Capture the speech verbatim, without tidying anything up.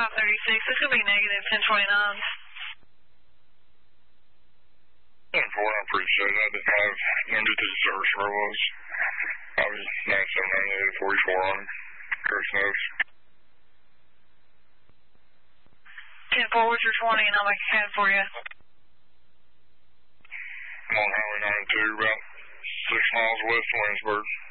five thirty-six. This will be negative ten twenty-nine. ten four, I appreciate it. I didn't have number to the service where I was. I was nine seven nine eight forty-four on Chris knows. ten four, what's your twenty, and I'll make a cab for you. I'm on Highway ninety-two, about six miles west of Williamsburg.